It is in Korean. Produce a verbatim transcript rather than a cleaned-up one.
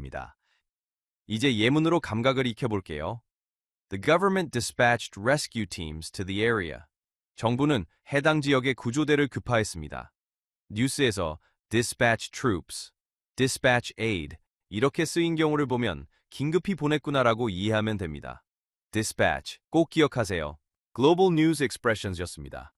됩니다. 이제 예문으로 감각을 익혀볼게요. The government dispatched rescue teams to the area. 정부는 해당 지역에 구조대를 급파했습니다. 뉴스에서 dispatch troops, dispatch aid 이렇게 쓰인 경우를 보면 긴급히 보냈구나라고 이해하면 됩니다. dispatch 꼭 기억하세요. Global News Expressions였습니다.